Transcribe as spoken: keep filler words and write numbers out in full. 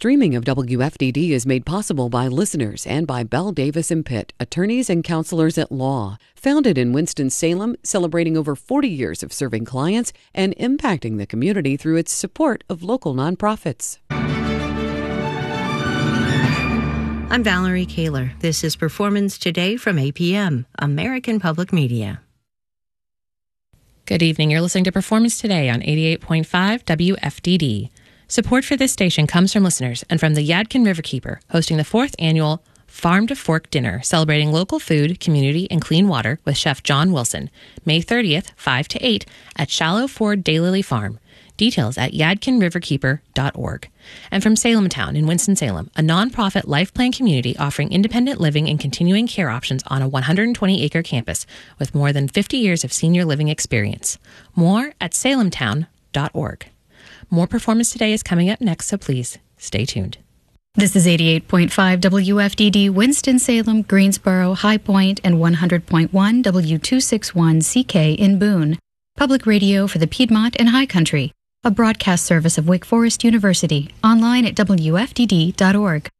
streaming of W F D D is made possible by listeners and by Bell Davis and Pitt, attorneys and counselors at law. Founded in Winston-Salem, celebrating over forty years of serving clients and impacting the community through its support of local nonprofits. I'm Valerie Kaler. This is Performance Today from A P M, American Public Media. Good evening. You're listening to Performance Today on eighty-eight point five W F D D. Support for this station comes from listeners and from the Yadkin Riverkeeper, hosting the fourth annual Farm to Fork Dinner, celebrating local food, community, and clean water with Chef John Wilson, May thirtieth, five to eight, at Shallow Ford Daylily Farm. Details at yadkin riverkeeper dot org. And from Salem Town in Winston-Salem, a nonprofit life plan community offering independent living and continuing care options on a one hundred twenty acre campus with more than fifty years of senior living experience. More at salem town dot org. More Performance Today is coming up next, so please stay tuned. This is eighty-eight point five W F D D, Winston-Salem, Greensboro, High Point, and one hundred point one W two sixty-one C K in Boone. Public radio for the Piedmont and High Country. A broadcast service of Wake Forest University. Online at W F D D dot org.